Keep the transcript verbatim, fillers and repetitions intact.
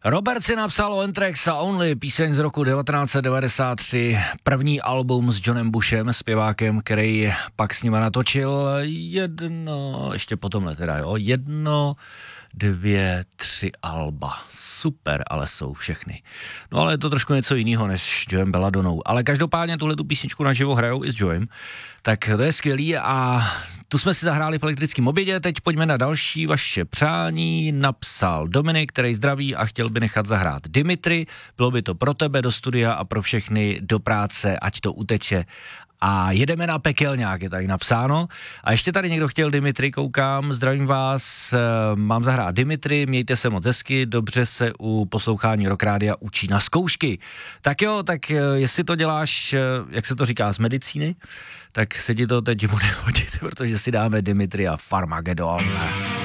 Robert si napsal o Anthrax a Only, píseň z roku devatenáct set devadesát tři, první album s Johnem Bushem, zpěvákem, který pak s nima natočil jedno, ještě po tomhle teda, jo, jedno, dvě, tři alba. Super, ale jsou všechny. No ale je to trošku něco jiného než Joem Belladonou. Ale každopádně tuhle tu písničku naživo hrajou i s Joem. Tak to je skvělý a tu jsme si zahráli v elektrickém obědě. Teď pojďme na další vaše přání. Napsal Dominik, který zdraví a chtěl by nechat zahrát Dimitri. Bylo by to pro tebe do studia a pro všechny do práce, ať to uteče. A jedeme na pekelňák, je tady napsáno. A ještě tady někdo chtěl Dimitri, koukám, zdravím vás, mám zahrát Dimitri, mějte se moc hezky, dobře se u poslouchání Rock Rádia učí na zkoušky. Tak jo, tak jestli to děláš, jak se to říká, z medicíny, tak se ti to teď bude hodit, protože si dáme Dimitri a Farmagedon.